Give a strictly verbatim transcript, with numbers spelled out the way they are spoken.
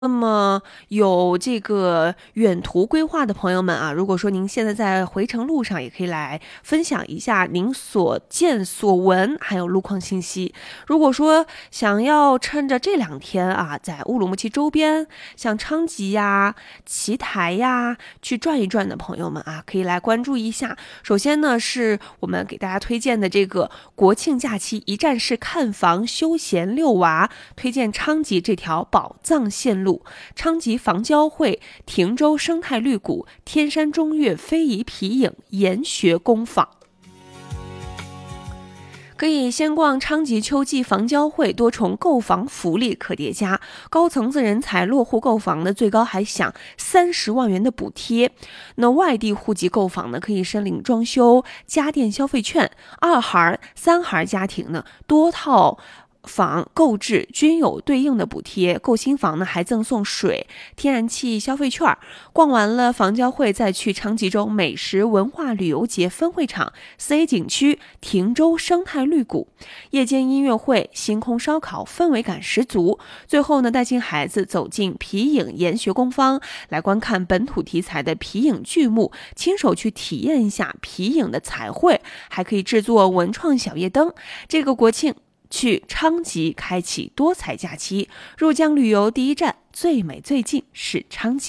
那么有这个远途规划的朋友们啊，如果说您现在在回程路上，也可以来分享一下您所见所闻，还有路况信息。如果说想要趁着这两天啊，在乌鲁木齐周边，像昌吉呀、奇台呀，去转一转的朋友们啊，可以来关注一下。首先呢，是我们给大家推荐的这个国庆假期一站式看房、休闲遛娃，推荐昌吉这条宝藏线路。昌吉房交会、亭州生态绿谷、天山中岳非遗皮影研学工坊。可以先逛昌吉秋季房交会，多重购房福利可叠加，高层次人才落户购房呢，最高还享三十万元的补贴。那外地户籍购房呢，可以申领装修、家电消费券，二孩、三孩家庭呢，多套房购置均有对应的补贴，购新房呢还赠送水、天然气消费券。逛完了房交会，再去昌吉州美食文化旅游节分会场、四 A 景区、亭州生态绿谷，夜间音乐会、星空烧烤，氛围感十足。最后呢，带进孩子走进皮影研学工坊，来观看本土题材的皮影剧目，亲手去体验一下皮影的彩绘，还可以制作文创小夜灯。这个国庆去昌吉开启多彩假期，入江旅游第一站，最美最近是昌吉。